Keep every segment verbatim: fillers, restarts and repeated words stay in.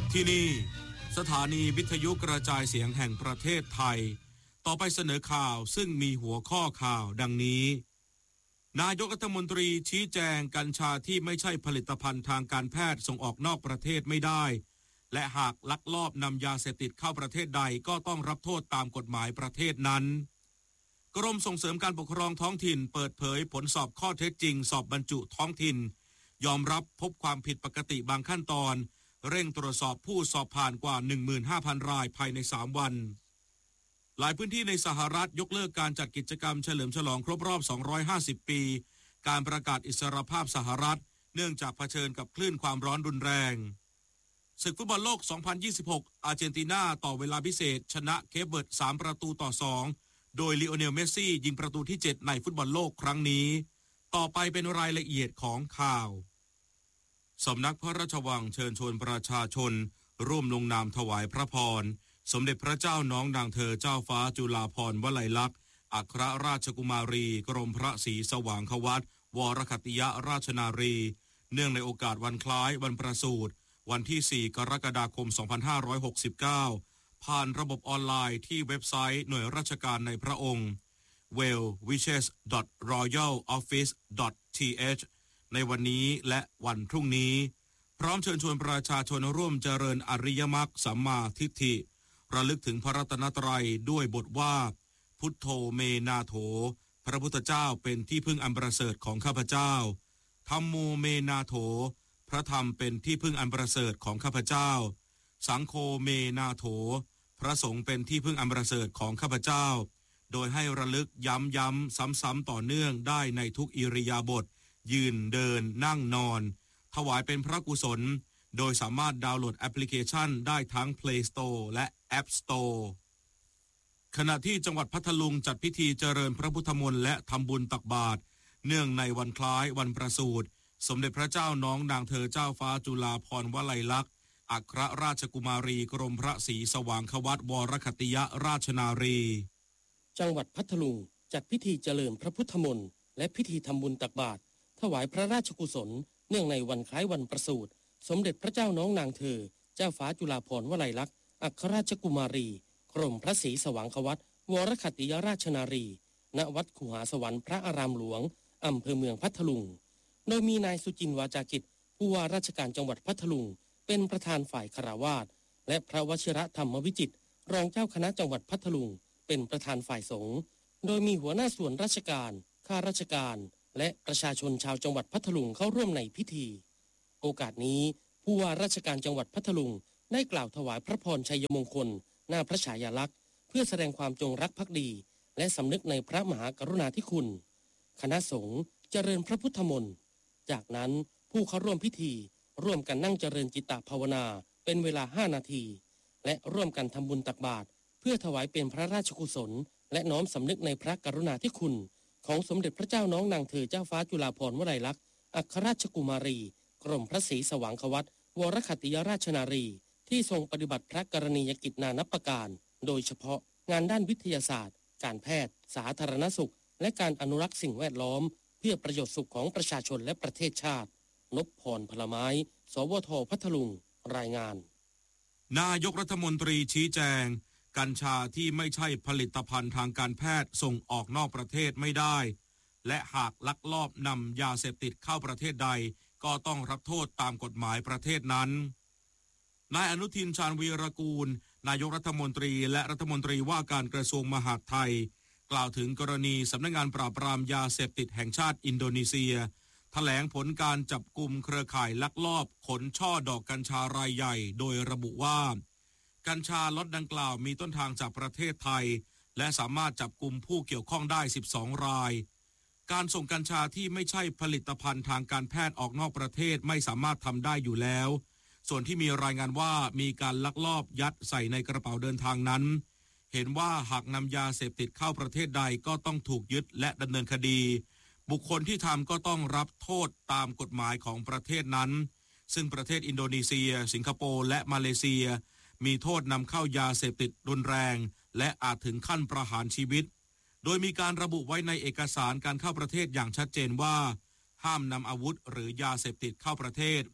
ที่นี่สถานีวิทยุกระจายเสียงแห่งประเทศไทยต่อไปเสนอข่าวซึ่งมีหัวข้อข่าวดังนี้นายกรัฐมนตรีชี้แจงกัญชาที่ไม่ใช่ผลิตภัณฑ์ทางการแพทย์ส่งออกนอกประเทศไม่ได้และหากลักลอบนำยาเสพติดเข้าประเทศใดก็ต้องรับโทษตามกฎหมายประเทศนั้นกรมส่งเสริมการปกครองท้องถิ่นเปิดเผยผลสอบข้อเท็จจริงสอบบรรจุท้องถิ่นยอมรับพบความผิดปกติบางขั้นตอนเร่งตรวจสอบผู้สอบผ่านกว่า หนึ่งหมื่นห้าพัน รายภายในสามวันหลายพื้นที่ในสหรัฐยกเลิกการจัดกิจกรรมเฉลิมฉลองครบรอบสองร้อยห้าสิบปีการประกาศอิสรภาพสหรัฐเนื่องจากเผชิญกับคลื่นความร้อนรุนแรงศึกฟุตบอลโลกสองพันยี่สิบหกอาร์เจนตินาต่อเวลาพิเศษชนะเคปเวิร์ดสามประตูต่อสองโดยลิโอเนลเมสซี่ยิงประตูที่เจ็ดในฟุตบอลโลกครั้งนี้ต่อไปเป็นรายละเอียดของข่าวสำนักพระราชวังเชิญชวนประชาชนร่วมลงนามถวายพระพรสมเด็จพระเจ้าน้องนางเธอเจ้าฟ้าจุฬาภรณ์วลัยลักษณ์อัครราชกุมารีกรมพระศรีสว่างควัตรวรคัตติยราชนารีเนื่องในโอกาสวันคล้ายวันประสูติวันที่สี่กรกฎาคมสองพันห้าร้อยหกสิบเก้าผ่านระบบออนไลน์ที่เว็บไซต์หน่วยราชการในพระองค์ well wishes dot royal office dot t h ในวันนี้และวันพรุ่งนี้พร้อมเชิญชวนประชาชนร่วมเจริญอริยมรรคสัมมาทิฏฐิระลึกถึงพระรัตนตรัยด้วยบทว่าพุทโธเมนาโถพระพุทธเจ้าเป็นที่พึ่งอันประเสริฐของข้าพเจ้าธัมโมเมนาโถพระธรรมเป็นที่พึ่งอันประเสริฐของข้าพเจ้าสังโฆเมนาโถพระสงฆ์เป็นที่พึ่งอันประเสริฐของข้าพเจ้าโดยให้ระลึกย้ำๆซ้ำๆต่อเนื่องได้ในทุกอิริยาบถยืนเดินนั่งนอนถวายเป็นพระกุศลโดยสามารถดาวน์โหลดแอปพลิเคชันได้ทั้ง Play Store และ App Store ขณะที่จังหวัดพัทลุงจัดพิธีเจริญพระพุทธมนต์และทำบุญตักบาตรเนื่องในวันคล้ายวันประสูติสมเด็จพระเจ้าน้องนางเธอเจ้าฟ้าจุฬาภรณ์วลัยลักษณ์อัครราชกุมารีกรมพระศรีสว่างควัตรวรคัตติยราชนารีจังหวัดพัทลุงจัดพิธีเจริญพระพุทธมนต์และพิธีทำบุญตักบาตรถวายพระราชกุศลเนื่องในวันคล้ายวันประสูติสมเด็จพระเจ้าน้องนางเธอเจ้าฟ้าจุฬาภรณ์วลัยลักษณ์อัครราชกุมารีกรมพระศรีสว่างควัตรวรคัตติยราชนารีณวัดขุหาสวรรค์พระอารามหลวงอำเภอเมืองพัทลุงโดยมีนายสุจินต์วาจากิจผู้ว่าราชการจังหวัดพัทลุงเป็นประธานฝ่ายคฤหัสถ์และพระวชิระธรรมวิจิตรรองเจ้าคณะจังหวัดพัทลุงเป็นประธานฝ่ายสงฆ์โดยมีหัวหน้าส่วนราชการข้าราชการและประชาชนชาวจังหวัดพัทลุงเข้าร่วมในพิธีโอกาสนี้ผู้ว่าราชการจังหวัดพัทลุงได้กล่าวถวายพระพรชัยมงคลหน้าพระฉายาลักษณ์เพื่อแสดงความจงรักภักดีและสำนึกในพระมหากรุณาธิคุณคณะสงฆ์เจริญพระพุทธมนต์จากนั้นผู้เข้าร่วมพิธีร่วมกันนั่งเจริญจิตตภาวนาเป็นเวลาห้านาทีและร่วมกันทำบุญตักบาตรเพื่อถวายเป็นพระราชกุศลและน้อมสำนึกในพระกรุณาธิคุณของสมเด็จพระเจ้าน้องนางเธอเจ้าฟ้าจุฬาภรณ์วลัยลักษณ์อัครราชกุมารีกรมพระศรีสว่างควัตรวรคัตติยราชนารีที่ทรงปฏิบัติพระกรณียกิจนานับประการโดยเฉพาะงานด้านวิทยาศาสตร์การแพทย์สาธารณสุขและการอนุรักษ์สิ่งแวดล้อมเพื่อประโยชน์สุขของประชาชนและประเทศชาตินพพรพลไม้สวทพัทลุงรายงานนายกรัฐมนตรีชี้แจงกัญชาที่ไม่ใช่ผลิตภัณฑ์ทางการแพทย์ส่งออกนอกประเทศไม่ได้และหากลักลอบนำยาเสพติดเข้าประเทศใดก็ต้องรับโทษตามกฎหมายประเทศนั้นนายอนุทินชาญวีรกูลนายกรัฐมนตรีและรัฐมนตรีว่าการกระทรวงมหาดไทยกล่าวถึงกรณีสำนักงานปราบปรามยาเสพติดแห่งชาติอินโดนีเซียแถลงผลการจับกุมเครือข่ายลักลอบขนช่อดอกกัญชารายใหญ่โดยระบุว่ากัญชาล็อตดังกล่าวมีต้นทางจากประเทศไทยและสามารถจับกุมผู้เกี่ยวข้องได้สิบสองรายการส่งกัญชาที่ไม่ใช่ผลิตภัณฑ์ทางการแพทย์ออกนอกประเทศไม่สามารถทำได้อยู่แล้วส่วนที่มีรายงานว่ามีการลักลอบยัดใส่ในกระเป๋าเดินทางนั้นเห็นว่าหากนำยาเสพติดเข้าประเทศใดก็ต้องถูกยึดและดำเนินคดีบุคคลที่ทำก็ต้องรับโทษตามกฎหมายของประเทศนั้นซึ่งประเทศอินโดนีเซียสิงคโปร์และมาเลเซียมีโทษนำเข้ายาเสพติดรุนแรงและอาจถึงขั้นประหารชีวิตโดยมีการระบุไว้ในเอกสารการเข้าประเทศอย่างชัดเจนว่าห้ามนำอาวุธหรือยาเสพติดเข้าประเทศ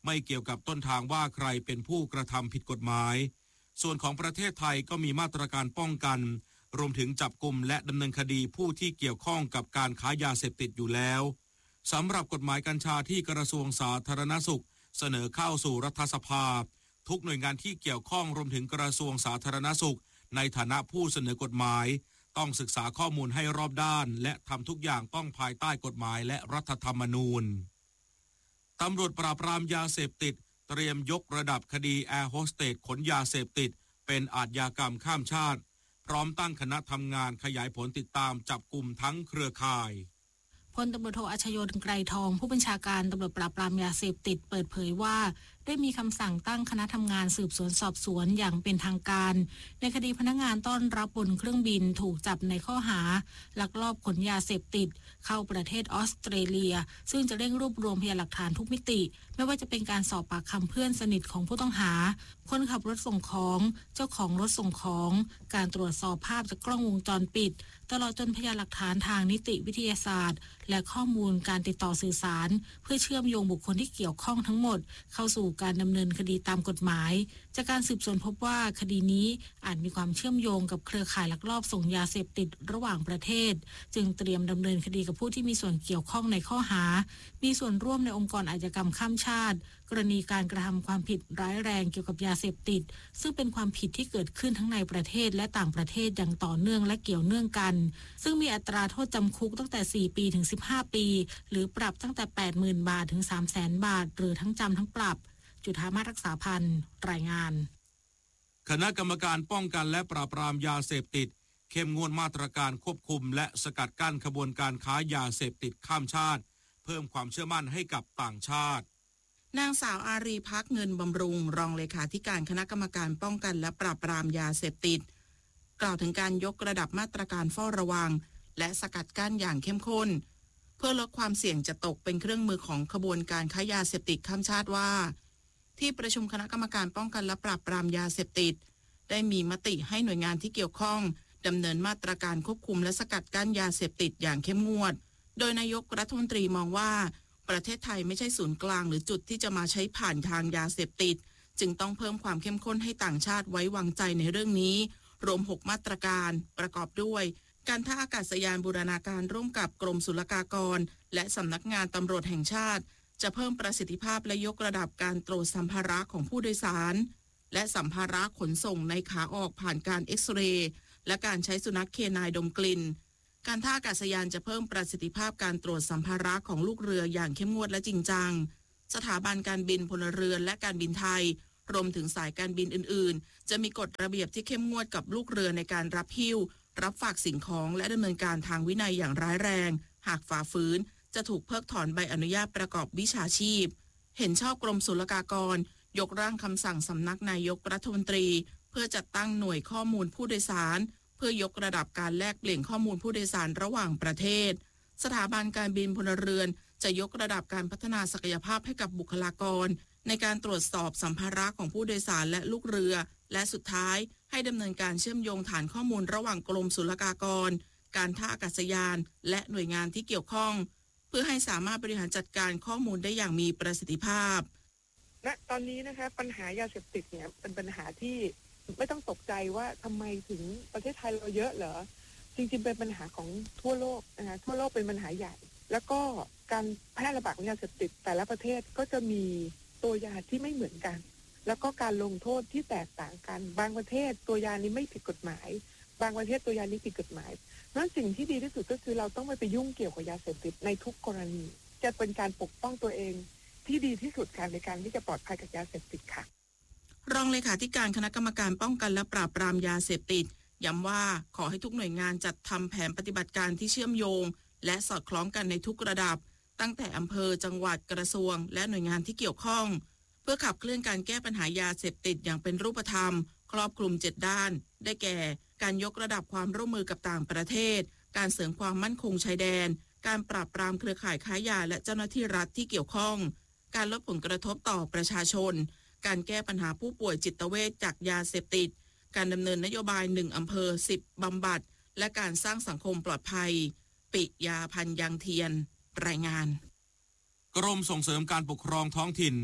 ไม่เกี่ยวกับต้นทางว่าใครเป็นผู้กระทำผิดกฎหมายส่วนของประเทศไทยก็มีมาตรการป้องกันรวมถึงจับกุมและดำเนินคดีผู้ที่เกี่ยวข้องกับการค้ายาเสพติดอยู่แล้วสำหรับกฎหมายกัญชาที่กระทรวงสาธารณสุขเสนอเข้าสู่รัฐสภาทุกหน่วยงานที่เกี่ยวข้องรวมถึงกระทรวงสาธารณสุขในฐานะผู้เสนอกฎหมายต้องศึกษาข้อมูลให้รอบด้านและทำทุกอย่างต้องภายใต้กฎหมายและรัฐธรรมนูญตำรวจปราบปรามยาเสพติดเตรียมยกระดับคดีแอร์โฮสเตสขนยาเสพติดเป็นอาชญากรรมข้ามชาติพร้อมตั้งคณะทำงานขยายผลติดตามจับกุมทั้งเครือข่ายพลตำรวจโทอัชโย ไกรทองผู้บัญชาการตำรวจปราบปรามยาเสพติดเปิดเผยว่าได้มีคำสั่งตั้งคณะทำงานสืบสวนสอบสวนอย่างเป็นทางการในคดีพนักงานต้อนรับบนเครื่องบินถูกจับในข้อหาลักลอบขนยาเสพติดเข้าประเทศออสเตรเลียซึ่งจะเร่งรวบรวมพยานหลักฐานทุกมิติไม่ว่าจะเป็นการสอบปากคำเพื่อนสนิทของผู้ต้องหาคนขับรถส่งของเจ้าของรถส่งของการตรวจสอบภาพจากกล้องวงจรปิดตลอดจนพยานหลักฐานทางนิติวิทยาศาสตร์และข้อมูลการติดต่อสื่อสารเพื่อเชื่อมโยงบุคคลที่เกี่ยวข้องทั้งหมดเข้าสู่การดำเนินคดีตามกฎหมายจากการสืบสวนพบว่าคดีนี้อาจมีความเชื่อมโยงกับเครือข่ายลักลอบส่งยาเสพติดระหว่างประเทศจึงเตรียมดำเนินคดีกับผู้ที่มีส่วนเกี่ยวข้องในข้อหามีส่วนร่วมในองค์กรอาชญากรรมข้ามชาติกรณีการกระทำความผิดร้ายแรงเกี่ยวกับยาเสพติดซึ่งเป็นความผิดที่เกิดขึ้นทั้งในประเทศและต่างประเทศอย่างต่อเนื่องและเกี่ยวเนื่องกันซึ่งมีอัตราโทษจำคุกตั้งแต่สี่ปีถึงสิบห้าปีหรือปรับตั้งแต่ แปดหมื่น บาทถึง สามแสน บาทหรือทั้งจำทั้งปรับจุฑามาศรักษาพันธ์รายงานคณะกรรมการป้องกันและปราบปรามยาเสพติดเข้มงวดมาตรการควบคุมและสกัดกั้นขบวนการค้ายาเสพติดข้ามชาติเพิ่มความเชื่อมั่นให้กับต่างชาตินางสาวอารีภักดิ์เงินบำรุงรองเลขาธิการคณะกรรมการป้องกันและปราบปรามยาเสพติดกล่าวถึงการยกระดับมาตรการเฝ้าระวังและสกัดกั้นอย่างเข้มข้นเพื่อลดความเสี่ยงจะตกเป็นเครื่องมือของขบวนการค้ายาเสพติดข้ามชาติว่าที่ประชุมคณะกรรมการป้องกันและปราบปรามยาเสพติดได้มีมติให้หน่วยงานที่เกี่ยวข้องดำเนินมาตรการควบคุมและสกัดกั้นยาเสพติดอย่างเข้มงวดโดยนายกรัฐมนตรีมองว่าประเทศไทยไม่ใช่ศูนย์กลางหรือจุดที่จะมาใช้ผ่านทางยาเสพติดจึงต้องเพิ่มความเข้มข้นให้ต่างชาติไว้วางใจในเรื่องนี้รวมหกมาตรการประกอบด้วยการท่าอากาศยานบูรณาการร่วมกับกรมศุลกากรและสำนักงานตำรวจแห่งชาติจะเพิ่มประสิทธิภาพและยกระดับการตรวจสัมภาระของผู้โดยสารและสัมภาระขนส่งในขาออกผ่านการเอ็กซเรย์และการใช้สุนัขเคนายดมกลิ่นการท่าอากาศยานจะเพิ่มประสิทธิภาพการตรวจสัมภาระของลูกเรืออย่างเข้มงวดและจริงจังสถาบันการบินพลเรือนและการบินไทยรวมถึงสายการบินอื่นๆจะมีกฎระเบียบที่เข้มงวดกับลูกเรือในการรับหิ้วรับฝากสิ่งของและดำเนินการทางวินัยอย่างร้ายแรงหากฝ่าฝืนจะถูกเพิกถอนใบอนุญาตประกอบวิชาชีพเห็นชอบกรมศุลกากรยกร่างคำสั่งสำนักนายกรัฐมนตรีเพื่อจัดตั้งหน่วยข้อมูลผู้โดยสารเพื่อยกระดับการแลกเปลี่ยนข้อมูลผู้โดยสารระหว่างประเทศสถาบันการบินพลเรือนจะยกระดับการพัฒนาศักยภาพให้กับบุคลากรในการตรวจสอบสัมภาระของผู้โดยสารและลูกเรือและสุดท้ายให้ดำเนินการเชื่อมโยงฐานข้อมูลระหว่างกรมศุลกากรการท่าอากาศยานและหน่วยงานที่เกี่ยวข้องเพื่อให้สามารถบริหารจัดการข้อมูลได้อย่างมีประสิทธิภาพณตอนนี้นะคะปัญหายาเสพติดเนี่ยเป็นปัญหาที่ไม่ต้องตกใจว่าทำไมถึงประเทศไทยเราเยอะเหรอจริงๆเป็นปัญหาของทั่วโลกนะคะทั่วโลกเป็นปัญหาใหญ่แล้วก็การแพร่ระบาดของยาเสพติดแต่ละประเทศก็จะมีตัวยาที่ไม่เหมือนกันแล้วก็การลงโทษที่แตกต่างกันบางประเทศตัวยานี้ไม่ผิดกฎหมายบางประเทศตัวยานี้ผิดกฎหมายเพราะฉะนั้นสิ่งที่ดีที่สุดก็คือเราต้องไม่ไปยุ่งเกี่ยวกับยาเสพติดในทุกกรณีจะเป็นการปกป้องตัวเองที่ดีที่สุดค่ะในการที่จะปลอดภัยกับยาเสพติดค่ะรองเลขาธิการคณะกรรมการป้องกันและปราบปรามยาเสพติดย้ำว่าขอให้ทุกหน่วยงานจัดทำแผนปฏิบัติการที่เชื่อมโยงและสอดคล้องกันในทุกระดับตั้งแต่อำเภอจังหวัดกระทรวงและหน่วยงานที่เกี่ยวข้องเพื่อขับเคลื่อนการแก้ปัญหายาเสพติดอย่างเป็นรูปธรรมครอบคลุมเจ็ดด้านได้แก่การยกระดับความร่วมมือกับต่างประเทศการเสริมความมั่นคงชายแดนการปราบปรามเครือข่ายค้ายาและเจ้าหน้าที่รัฐที่เกี่ยวข้องการลดผลกระทบต่อประชาชนการแก้ปัญหาผู้ป่วยจิตเวชจากยาเสพติดการดำเนินนโยบายหนึ่งอำเภอสิบบำบัดและการสร้างสังคมปลอดภัยปิยาพันธ์ยังเทียนรายงานกรมส่งเสริมการปกครองท้องถิ่น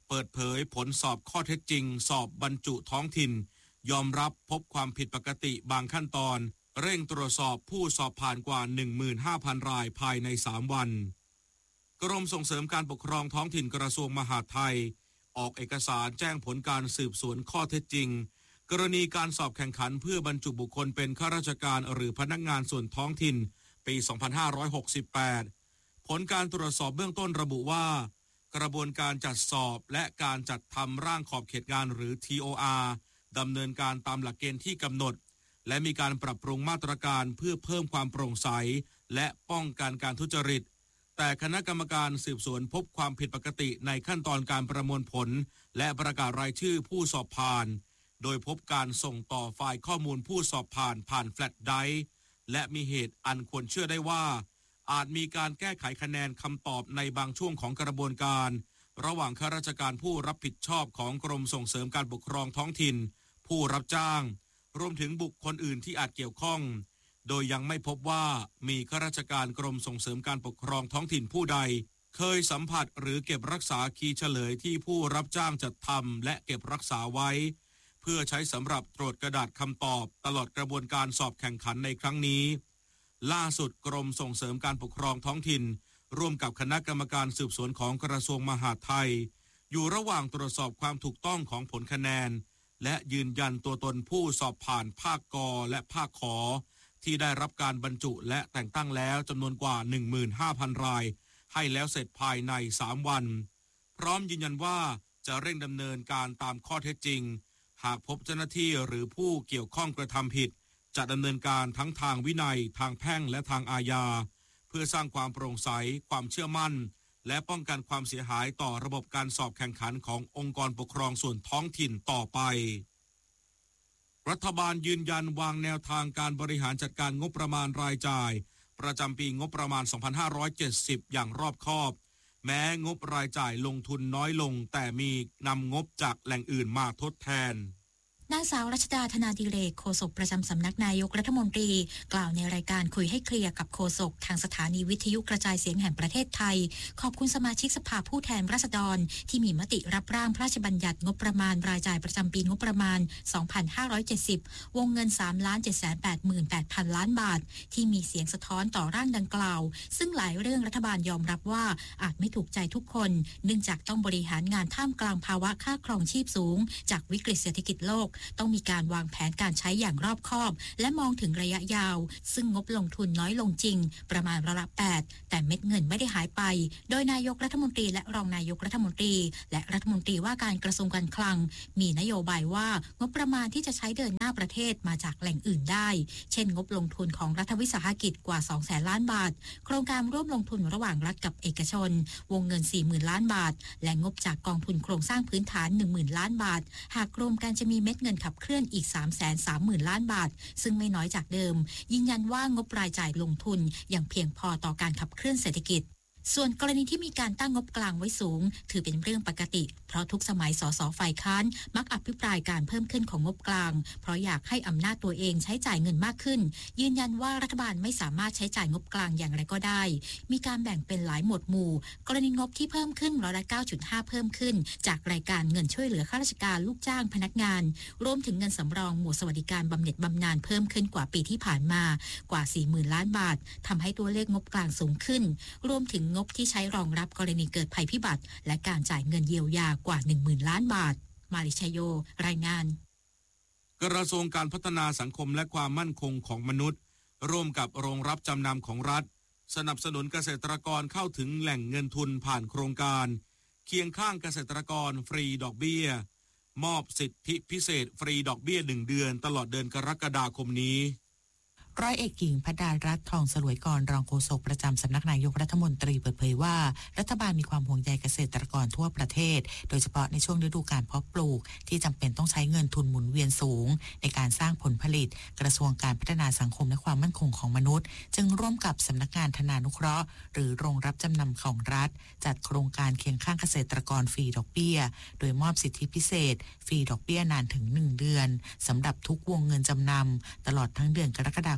เปิดเผยผลสอบข้อเท็จจริงสอบบรรจุท้องถิ่นยอมรับพบความผิดปกติบางขั้นตอนเร่งตรวจสอบผู้สอบผ่านกว่า หนึ่งหมื่นห้าพัน รายภายในสามวันกรมส่งเสริมการปกครองท้องถิ่นกระทรวงมหาดไทยออกเอกสารแจ้งผลการสืบสวนข้อเท็จจริงกรณีการสอบแข่งขันเพื่อบรรจุบุคคลเป็นข้าราชการหรือพนักงานส่วนท้องถิ่นปี สองพันห้าร้อยหกสิบแปด ผลการตรวจสอบเบื้องต้นระบุว่ากระบวนการจัดสอบและการจัดทำร่างขอบเขตงานหรือ ที โอ อาร์ ดำเนินการตามหลักเกณฑ์ที่กำหนดและมีการปรับปรุงมาตรการเพื่อเพิ่มความโปร่งใสและป้องกันการทุจริตแต่คณะกรรมการสืบสวนพบความผิดปกติในขั้นตอนการประมวลผลและประกาศรายชื่อผู้สอบผ่านโดยพบการส่งต่อไฟล์ข้อมูลผู้สอบผ่านผ่านแฟลชไดรฟ์และมีเหตุอันควรเชื่อได้ว่าอาจมีการแก้ไขคะแนนคำตอบในบางช่วงของกระบวนการระหว่างข้าราชการผู้รับผิดชอบของกรมส่งเสริมการปกครองท้องถิ่นผู้รับจ้างรวมถึงบุคคลอื่นที่อาจเกี่ยวข้องโดยยังไม่พบว่ามีข้าราชการกรมส่งเสริมการปกครองท้องถิ่นผู้ใดเคยสัมผัสหรือเก็บรักษาคีย์เฉลยที่ผู้รับจ้างจัดทำและเก็บรักษาไว้เพื่อใช้สำหรับตรวจกระดาษคำตอบตลอดกระบวนการสอบแข่งขันในครั้งนี้ล่าสุดกรมส่งเสริมการปกครองท้องถิ่นร่วมกับคณะกรรมการสืบสวนของกระทรวงมหาดไทยอยู่ระหว่างตรวจสอบความถูกต้องของผลคะแนนและยืนยันตัวตนผู้สอบผ่านภาคกและภาคขอที่ได้รับการบรรจุและแต่งตั้งแล้วจำนวนกว่า หนึ่งหมื่นห้าพัน รายให้แล้วเสร็จภายในสามวันพร้อมยืนยันว่าจะเร่งดำเนินการตามข้อเท็จจริงหากพบเจ้าหน้าที่หรือผู้เกี่ยวข้องกระทำผิดจะดำเนินการทั้งทางวินัยทางแพ่งและทางอาญาเพื่อสร้างความโปร่งใสความเชื่อมั่นและป้องกันความเสียหายต่อระบบการสอบแข่งขันขององค์กรปกครองส่วนท้องถิ่นต่อไปรัฐบาลยืนยันวางแนวทางการบริหารจัดการงบประมาณรายจ่ายประจำปีงบประมาณ สองพันห้าร้อยเจ็ดสิบ อย่างรอบคอบแม้งบรายจ่ายลงทุนน้อยลงแต่มีนำงบจากแหล่งอื่นมาทดแทนนางสาวรัชดาธนาดิเรกโฆษกประจำสำนักนายกรัฐมนตรีกล่าวในรายการคุยให้เคลียร์กับโฆษกทางสถานีวิทยุกระจายเสียงแห่งประเทศไทยขอบคุณสมาชิกสภาผู้แทนราษฎรที่มีมติรับร่างพระราชบัญญัติงบประมาณรายจ่ายประจำปีงบประมาณ สองพันห้าร้อยเจ็ดสิบ วงเงิน สามล้านเจ็ดแสนแปดหมื่นแปดพัน ล้านบาทที่มีเสียงสะท้อนต่อร่างดังกล่าวซึ่งหลายเรื่องรัฐบาลยอมรับว่าอาจไม่ถูกใจทุกคนเนื่องจากต้องบริหารงานท่ามกลางภาวะค่าครองชีพสูงจากวิกฤตเศรษฐกิจโลกต้องมีการวางแผนการใช้อย่างรอบคอบและมองถึงระยะยาวซึ่งงบลงทุนน้อยลงจริงประมาณร้อยละแปดแต่เม็ดเงินไม่ได้หายไปโดยนายกรัฐมนตรีและรองนายกรัฐมนตรีและรัฐมนตรีว่าการกระทรวงการคลังมีนโยบายว่างบประมาณที่จะใช้เดินหน้าประเทศมาจากแหล่งอื่นได้เช่นงบลงทุนของรัฐวิสาหกิจกว่า สองแสน ล้านบาทโครงการร่วมลงทุนระหว่างรัฐกับเอกชนวงเงิน สี่หมื่น ล้านบาทและงบจากกองทุนโครงสร้างพื้นฐาน หนึ่งหมื่น ล้านบาทหากรวมกันจะมีเม็ดเงินขับเคลื่อนอีก สามแสนสามหมื่น ล้านบาทซึ่งไม่น้อยจากเดิมยืนยันว่างบรายจ่ายลงทุนยังเพียงพอต่อการขับเคลื่อนเศรษฐกิจส่วนกรณีที่มีการตั้งงบกลางไว้สูงถือเป็นเรื่องปกติเพราะทุกสมัยสสฝ่ายค้านมักอภิปรายการเพิ่มขึ้นของงบกลางเพราะอยากให้อำนาจตัวเองใช้จ่ายเงินมากขึ้นยืนยันว่ารัฐบาลไม่สามารถใช้จ่ายงบกลางอย่างไรก็ได้มีการแบ่งเป็นหลายหมวดหมู่กรณีงบที่เพิ่มขึ้นร้อยละ เก้าจุดห้า เพิ่มขึ้นจากรายการเงินช่วยเหลือข้าราชการลูกจ้างพนักงานรวมถึงเงินสำรองหมวดสวัสดิการบำเหน็จบำนาญเพิ่มขึ้นกว่าปีที่ผ่านมากว่า สี่หมื่น ล้านบาททำให้ตัวเลขงบกลางสูงขึ้นรวมถึงงบที่ใช้รองรับกรณีเกิดภัยพิบัติและการจ่ายเงินเยียวยากว่า หนึ่งหมื่น ล้านบาทมาริชโยรายงานกระทรวงการพัฒนาสังคมและความมั่นคงของมนุษย์ร่วมกับโรงรับจำนำของรัฐสนับสนุนเกษตรกรเข้าถึงแหล่งเงินทุนผ่านโครงการเคียงข้างเกษตรกรฟรีดอกเบี้ยมอบสิทธิพิเศษฟรีดอกเบี้ยหนึ่งเดือนตลอดเดือนกรกฎาคมนี้ร้อยเอกหญิงพดารัตน์ทองสลวยกรรองโฆษกประจำสำนักนายกรัฐมนตรีเปิดเผยว่ารัฐบาลมีความห่วงใยเกษตรกรทั่วประเทศโดยเฉพาะในช่วงฤดูกาลเพาะปลูกที่จำเป็นต้องใช้เงินทุนหมุนเวียนสูงในการสร้างผลผลิตกระทรวงการพัฒนาสังคมและความมั่นคงของมนุษย์จึงร่วมกับสำนักงานธนานุเคราะห์หรือโรงรับจำนำของรัฐจัดโครงการเคียงข้างเกษตรกรฟรีดอกเบี้ยโดยมอบสิทธิพิเศษฟรีดอกเบี้ยนานถึงหนึ่งเดือนสำหรับทุกวงเงินจำนำตลอดทั้งเดือนกรกฎา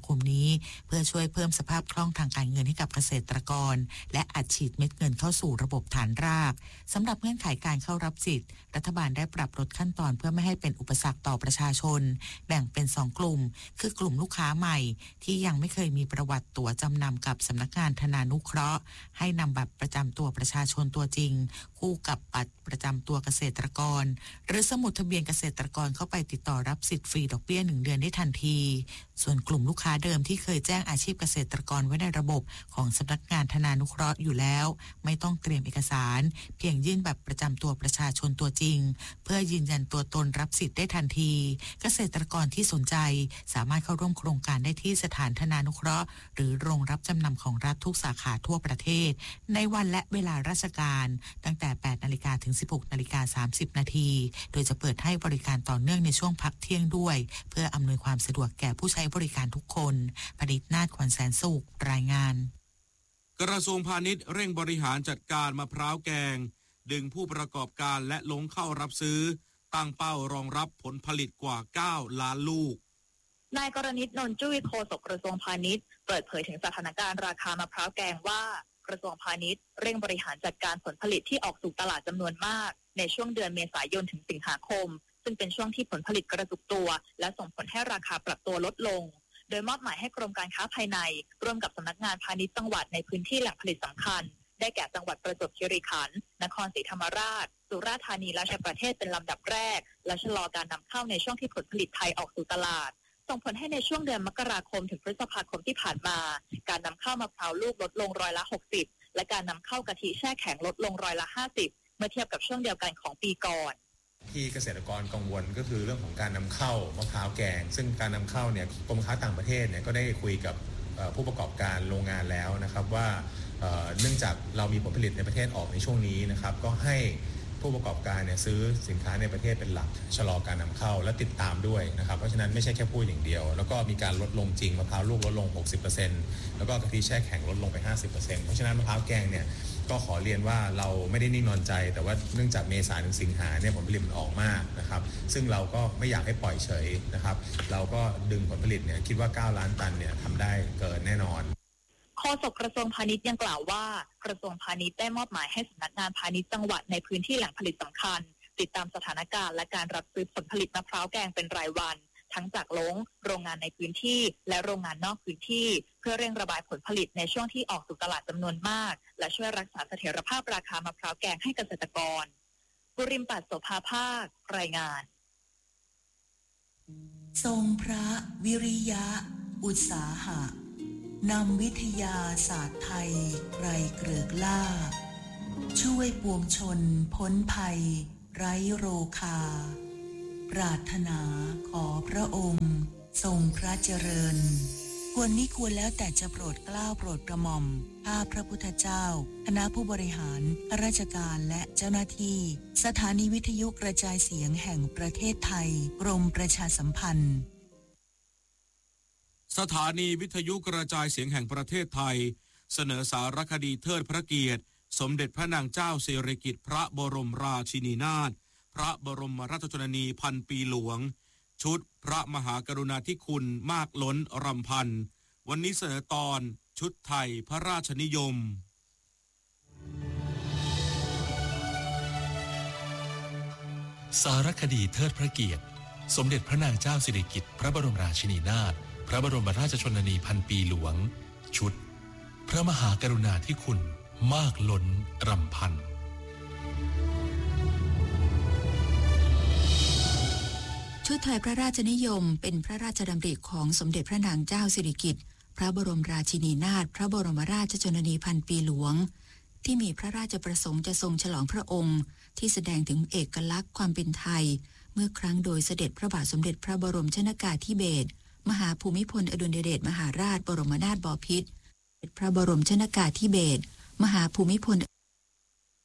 คมนี้เพื่อช่วยเพิ่มสภาพคล่องทางการเงินให้กับเกษตรกรและอัดฉีดเม็ดเงินเข้าสู่ระบบฐานรากสำหรับเงื่อนไขการเข้ารับสิทธิ์รัฐบาลได้ปรับลดขั้นตอนเพื่อไม่ให้เป็นอุปสรรคต่อประชาชนแบ่งเป็นสองกลุ่มคือกลุ่มลูกค้าใหม่ที่ยังไม่เคยมีประวัติตั๋วจำนำกับสำนักงานธนานุเคราะห์ให้นำบัตรประจำตัวประชาชนตัวจริงคู่กับบัตรประจำตัวเกษตรกรหรือสมุดทะเบียนเกษตรกรเข้าไปติดต่อรับสิทธิ์ฟรีดอกเบี้ยหนึ่งเดือนได้ทันทีส่วนกลุ่มลูกค้าเดิมที่เคยแจ้งอาชีพเกษตรกรไว้ในระบบของสำนักงานธนานุเคราะห์อยู่แล้วไม่ต้องเตรียมเอกสารเพียงยื่นบัตรประจำตัวประชาชนตัวจริงเพื่อยืนยันตัวตนรับสิทธิ์ได้ทันทีเกษตรกรที่สนใจสามารถเข้าร่วมโครงการได้ที่สถานธนานุเคราะห์หรือโรงรับจำนำของรัฐทุกสาขาทั่วประเทศในวันและเวลาราชการตั้งแต่ แปดนาฬิกา ถึง สิบหกนาฬิกาสามสิบนาทีโดยจะเปิดให้บริการต่อเนื่องในช่วงพักเที่ยงด้วยเพื่ออำนวยความสะดวกแก่ผู้ใช้บริการทุกคนผลิตนาฏขวัญแสนสุขรายงานกระทรวงพาณิชย์เร่งบริหารจัดการมะพร้าวแกงดึงผู้ประกอบการและลงเข้ารับซื้อตั้งเป้ารองรับผลผลิตกว่าเก้าล้านลูกนายกรณิต นนท์จุ้ยโฆษกกระทรวงพาณิชย์เปิดเผยถึงสถานการณ์ราคามะพร้าวแกงว่ากระทรวงพาณิชย์เร่งบริหารจัดการผลผลิตที่ออกสู่ตลาดจำนวนมากในช่วงเดือนเมษายนถึงสิงหาคมซึ่งเป็นช่วงที่ผลผลิตกระจุกตัวและส่งผลให้ราคาปรับตัวลดลงโดยมอบหมายให้กรมการค้าภายในร่วมกับสำนักงานพาณิชย์จังหวัดในพื้นที่แหล่งผลิตสำคัญได้แก่จังหวัดประจวบคีรีขันธ์นครศรีธรรมราชสุราษฎร์ธานีและชัยประเทศเป็นลำดับแรกและชะลอการนำเข้าในช่วงที่ผลผลิตไทยออกสู่ตลาดส่งผลให้ในช่วงเดือนมกราคมถึงพฤษภาคมที่ผ่านมาการนำเข้ามะพร้าวลูกลดลงร้อยละหกสิบและการนำเข้ากะทิแช่แข็งลดลงร้อยละห้าสิบเมื่อเทียบกับช่วงเดียวกันของปีก่อนที่เกษตรกรกังวลก็คือเรื่องของการนำเข้ามะพร้าวแกงซึ่งการนำเข้าเนี่ยกรมการค้าต่างประเทศเนี่ยก็ได้คุยกับผู้ประกอบการโรงงานแล้วนะครับว่าเนื่องจากเรามีผลผลิตในประเทศออกในช่วงนี้นะครับก็ให้ผู้ประกอบการเนี่ยซื้อสินค้าในประเทศเป็นหลักชะลอการนำเข้าและติดตามด้วยนะครับเพราะฉะนั้นไม่ใช่แค่พูดอย่างเดียวแล้วก็มีการลดลงจริงมะพร้าวลูกลดลง หกสิบเปอร์เซ็นต์ แล้วก็กะทิแช่แข็งลดลงไป ห้าสิบเปอร์เซ็นต์ เพราะฉะนั้นมะพร้าวแกงเนี่ยก็ขอเรียนว่าเราไม่ได้นิ่งนอนใจแต่ว่าเนื่องจากเมษายนถึงสิงหาเนี่ยผลผลิตมันออกมากนะครับซึ่งเราก็ไม่อยากให้ปล่อยเฉยนะครับเราก็ดึงผลผลิตเนี่ยคิดว่าเก้าล้านตันเนี่ยทำได้เกินแน่นอนโฆษกกระทรวงพาณิชย์ยังกล่าวว่ากระทรวงพาณิชย์ได้มอบหมายให้สำนักงานพาณิชย์จังหวัดในพื้นที่แหล่งผลิตสำคัญติดตามสถานการณ์และการรับซื้อผลผลิตมะพร้าวแกงเป็นรายวันทั้งจากโรงโรงงานในพื้นที่และโรงงานนอกพื้นที่เพื่อเร่งระบายผลผลิตในช่วงที่ออกสู่ตลาดจำนวนมากและช่วยรักษาเสถียรภาพราคามะพร้าวแกงให้เกษตรกรบุริมปัตย์โสภาภาครายงานทรงพระวิริยะอุตสาหะนำวิทยาศาสตร์ไทยไกรเกลือกล้าช่วยปวงชนพ้นภัยไร้โรคาปรารถนาขอพระองค์ทรงพระเจริญควรมิควรแล้วแต่จะโปรดเกล้าโปรดกระหม่อมข้าพระพุทธเจ้าคณะผู้บริหารข้าราชการและเจ้าหน้าที่สถานีวิทยุกระจายเสียงแห่งประเทศไทยกรมประชาสัมพันธ์สถานีวิทยุกระจายเสียงแห่งประเทศไทยเสนอสารคดีเทิดพระเกียรติสมเด็จพระนางเจ้าสิริกิติ์พระบรมราชินีนาถพระบรมราชชนนีพันปีหลวงชุดพระมหากรุณาธิคุณมากล้นรำพันวันนี้เสนอตอนชุดไทยพระราชนิยมสารคดีเทิดพระเกียรติสมเด็จพระนางเจ้าสิริกิติ์พระบรมราชินีนาถพระบรมราชชนนีพันปีหลวงชุดพระมหากรุณาธิคุณมากล้นรำพันชุดไทยพระราชนิยมเป็นพระราชดำริของสมเด็จพระนางเจ้าสิริกิติ์พระบรมราชินีนาถพระบรมราชชนนีพันปีหลวงที่มีพระราชประสงค์จะทรงฉลองพระองค์ที่แสดงถึงเอกลักษณ์ความเป็นไทยเมื่อครั้งโดยเสด็จพระบาทสมเด็จพระบรมชนกาธิเบศรมหาภูมิพลอดุลยเดชมหาราชบรมนาถบพิตรพระบรมชนกาธิเบศรมหาภูมิพล